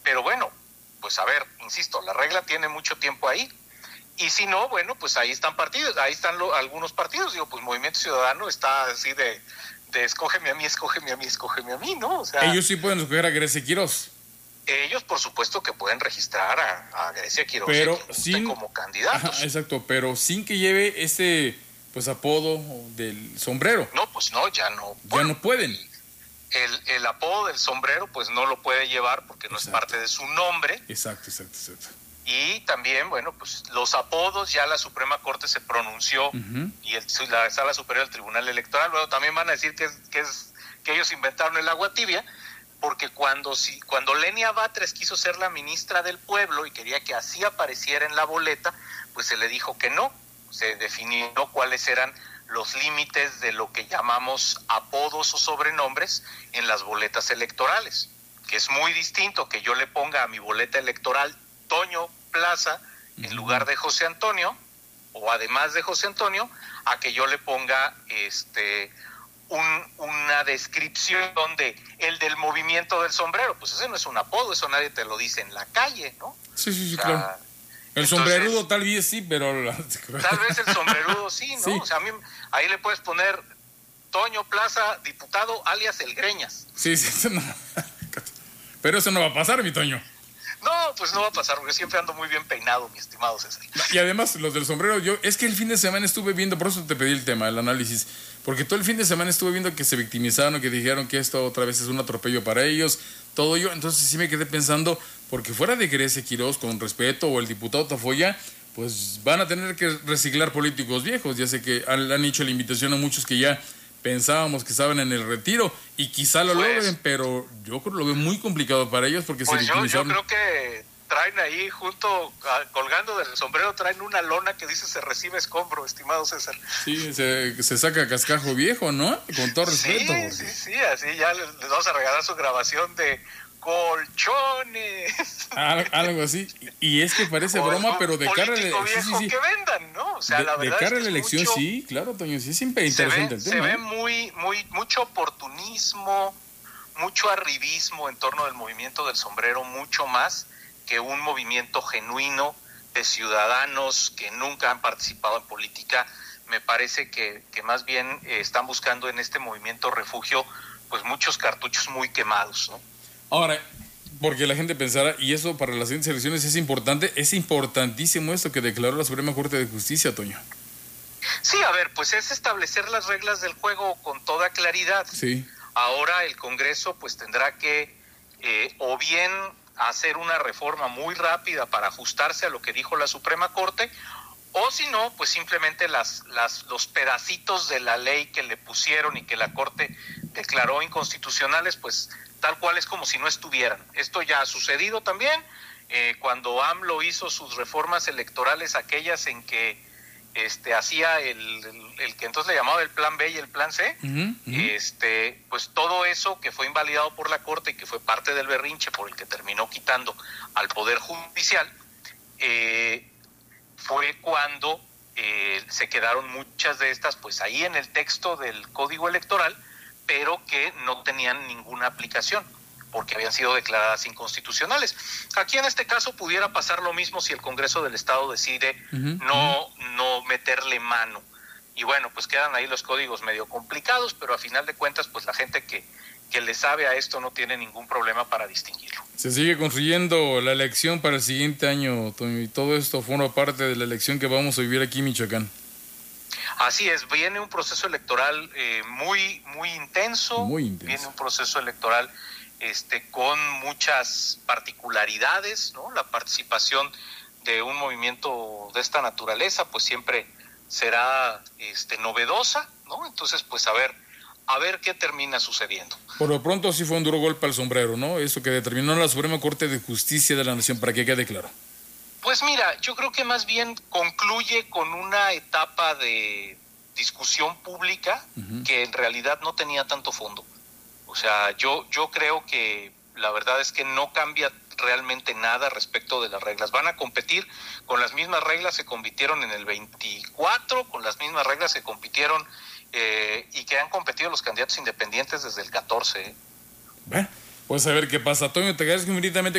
Pero bueno, pues a ver, insisto, la regla tiene mucho tiempo ahí. Y si no, bueno, pues ahí están partidos, ahí están algunos partidos. Digo, pues Movimiento Ciudadano está así de escógeme a mí, escógeme a mí, escógeme a mí, ¿no? O sea, ellos sí pueden escoger a Grecia Quirós. Ellos, por supuesto, que pueden registrar a Grecia Quirós, pero sin, como candidatos. Ajá, exacto, pero sin que lleve ese pues apodo del sombrero. No, pues no, ya no. Ya no pueden. El apodo del sombrero, pues no lo puede llevar porque no es parte de su nombre. Exacto. Y también, bueno, pues los apodos ya la Suprema Corte se pronunció y la Sala Superior del Tribunal Electoral. Luego también van a decir que ellos inventaron el agua tibia, porque cuando Lenia Batres quiso ser la ministra del Pueblo y quería que así apareciera en la boleta, pues se le dijo que no. Se definió cuáles eran los límites de lo que llamamos apodos o sobrenombres en las boletas electorales, que es muy distinto que yo le ponga a mi boleta electoral Toño Plaza en lugar de José Antonio, o además de José Antonio, a que yo le ponga una descripción de el del movimiento del sombrero. Pues ese no es un apodo, eso nadie te lo dice en la calle, ¿no? Sí, o sea, claro. El sombrerudo tal vez sí, pero... Tal vez el sombrerudo sí, ¿no? Sí. O sea, ahí le puedes poner Toño Plaza, diputado, alias El Greñas. Sí, no. Pero eso no va a pasar, mi Toño. No, pues no va a pasar, porque siempre ando muy bien peinado, mi estimado César. Y además, los del sombrero, es que el fin de semana estuve viendo, por eso te pedí el tema, el análisis, porque todo el fin de semana estuve viendo que se victimizaron, que dijeron que esto otra vez es un atropello para ellos, todo yo, entonces sí me quedé pensando, porque fuera de Grecia Quirós, con respeto, o el diputado Tafoya, pues van a tener que reciclar políticos viejos. Ya sé que han hecho la invitación a muchos que ya pensábamos que estaban en el retiro y quizá lo logren, pero yo creo que lo veo muy complicado para ellos porque pues se victimizaron. Yo creo que traen ahí colgando del sombrero, traen una lona que dice se recibe escombro, estimado César. Sí, se saca cascajo viejo, ¿no? Con todo respeto. Sí, así ya les vamos a regalar su grabación de colchones. Algo así. Y es que parece broma, pero de cara a la elección. Sí. Que vendan, ¿no? O sea, la verdad de cara es a la elección, mucho, sí, claro, Toño, sí es siempre interesante el tema. Se ve mucho oportunismo, mucho arribismo en torno del movimiento del sombrero, mucho más que un movimiento genuino de ciudadanos que nunca han participado en política. Me parece que más bien están buscando en este movimiento refugio pues muchos cartuchos muy quemados, ¿no? Ahora, porque la gente pensará, y eso para las siguientes elecciones es importante, es importantísimo esto que declaró la Suprema Corte de Justicia, Toño. Sí, a ver, pues es establecer las reglas del juego con toda claridad. Sí. Ahora el Congreso pues tendrá que o bien hacer una reforma muy rápida para ajustarse a lo que dijo la Suprema Corte, o si no, pues simplemente los pedacitos de la ley que le pusieron y que la Corte declaró inconstitucionales, pues tal cual es como si no estuvieran. Esto ya ha sucedido también, cuando AMLO hizo sus reformas electorales, aquellas en que hacía el que entonces le llamaba el plan B y el plan C, pues todo eso que fue invalidado por la Corte y que fue parte del berrinche por el que terminó quitando al Poder Judicial, fue cuando se quedaron muchas de estas pues ahí en el texto del Código Electoral, pero que no tenían ninguna aplicación porque habían sido declaradas inconstitucionales. Aquí en este caso pudiera pasar lo mismo si el Congreso del Estado decide no meterle mano. Y bueno, pues quedan ahí los códigos medio complicados, pero a final de cuentas, pues la gente que le sabe a esto no tiene ningún problema para distinguirlo. Se sigue construyendo la elección para el siguiente año, Toño, y todo esto forma parte de la elección que vamos a vivir aquí en Michoacán. Así es, viene un proceso electoral muy intenso, viene un proceso electoral con muchas particularidades, ¿no? La participación de un movimiento de esta naturaleza pues siempre será novedosa, ¿no? Entonces pues a ver qué termina sucediendo. Por lo pronto sí fue un duro golpe al sombrero, ¿no? Eso que determinó la Suprema Corte de Justicia de la Nación, para que quede claro. Pues mira, yo creo que más bien concluye con una etapa de discusión pública que en realidad no tenía tanto fondo. O sea, yo creo que la verdad es que no cambia realmente nada respecto de las reglas. Van a competir con las mismas reglas que compitieron en el 24, con las mismas reglas que compitieron y que han competido los candidatos independientes desde el 14. Bueno, pues a ver qué pasa. Toño, te agradezco infinitamente